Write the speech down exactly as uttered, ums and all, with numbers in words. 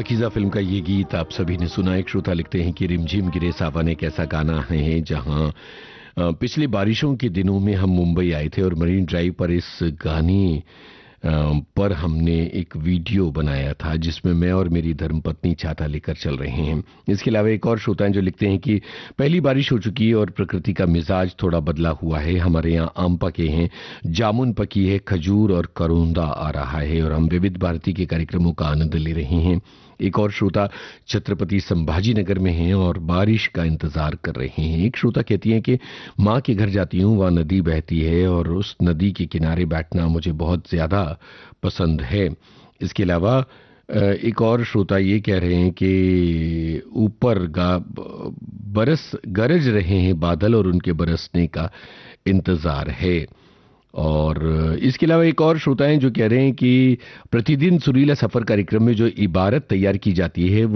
Pakeezah film का ये गीत आप सभी ने सुना। एक श्रोता लिखते हैं कि रिमझिम गिरे सावन एक ऐसा गाना है जहां अ, पिछली बारिशों के दिनों में हम मुंबई आए थे और मरीन ड्राइव पर इस गाने अ, पर हमने एक वीडियो बनाया था जिसमें मैं और मेरी धर्मपत्नी छाता लेकर चल रहे हैं। इसके अलावा एक और श्रोता हैं जो लिखते हैं कि पहली बारिश हो चुकी है और प्रकृति का मिजाज थोड़ा बदला हुआ है। हमारे यहाँ आम पके हैं, जामुन पकी है, खजूर और करोंदा आ रहा है और हम विविध भारती के कार्यक्रमों का आनंद ले रहे हैं। एक और श्रोता छत्रपति संभाजी नगर में हैं और बारिश का इंतजार कर रहे हैं। एक श्रोता कहती हैं कि माँ के घर जाती हूँ, वहाँ नदी बहती है और उस नदी के किनारे बैठना मुझे बहुत ज्यादा पसंद है। इसके अलावा अ, एक और श्रोता ये कह रहे हैं कि ऊपर गा बरस गरज रहे हैं बादल और उनके बरसने का इंतजार है। और इसके अलावा एक और श्रोता हैं जो कह रहे हैं कि प्रतिदिन सुरीला सफर कार्यक्रम में जो इबारत तैयार की जाती है